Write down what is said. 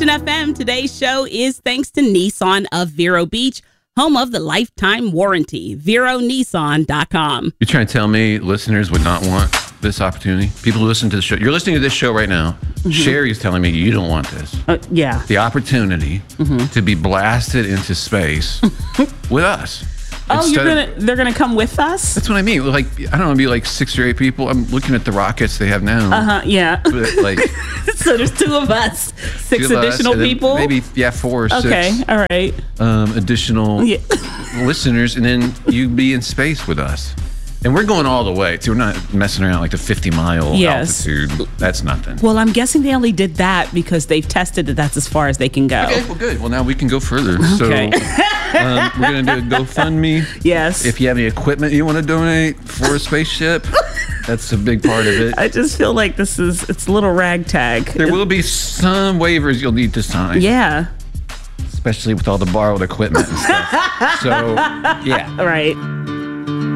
Action FM. Today's show is thanks to Nissan of Vero Beach, home of the lifetime warranty. VeroNissan.com. You're trying to tell me listeners would not want this opportunity? People who listen to the show. You're listening to this show right now. Mm-hmm. Sherry's telling me you don't want this. Yeah. The opportunity to be blasted into space with us. Oh, they're gonna come with us? That's what I mean. Like, I don't know, be like 6 or 8 people. I'm looking at the rockets they have now. Yeah. But like, so there's 2 of us, 6 additional people. Maybe 4 or 6. Okay, all right. Additional listeners, and then you be in space with us. And we're going all the way, too. We're not messing around like the 50-mile altitude. That's nothing. Well, I'm guessing they only did that because they've tested that that's as far as they can go. Okay, well, good. Well, now we can go further. Okay. So we're going to do a GoFundMe. Yes. If you have any equipment you want to donate for a spaceship, that's a big part of it. I just feel like it's a little ragtag. There will be some waivers you'll need to sign. Yeah. Especially with all the borrowed equipment and stuff. So, yeah. Right.